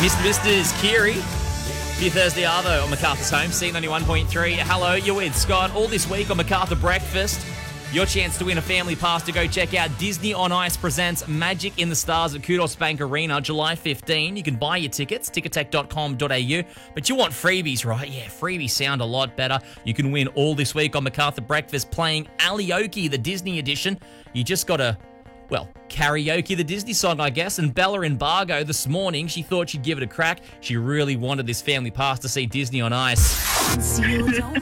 Mr. Misters, Kiri. Be Thursday Arvo on MacArthur's Home, C91.3. Hello, you're with Scott. All this week on MacArthur Breakfast, your chance to win a family pass to go check out Disney on Ice presents Magic in the Stars at Kudos Bank Arena, July 15. You can buy your tickets, ticketek.com.au. But you want freebies, right? Yeah, freebies sound a lot better. You can win all this week on MacArthur Breakfast playing Alioki, the Disney edition. You just got to, karaoke the Disney song, I guess. And Bella in Bargo this morning, she thought she'd give it a crack. She really wanted this family pass to see Disney on Ice.